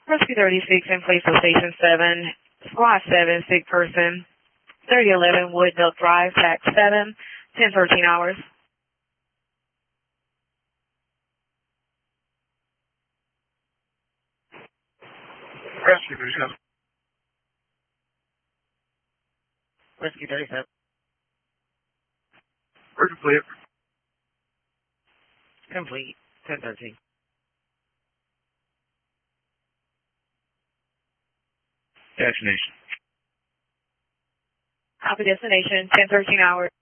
Rescue 36 in place of Station 7, Squad 7, sick person, 3011 Wood Duck Drive, Tax 7, 10:13 hours. Rescue 37. Rescue 37. We're complete. Complete. 10:13. Destination. Copy destination, 10:13 hours.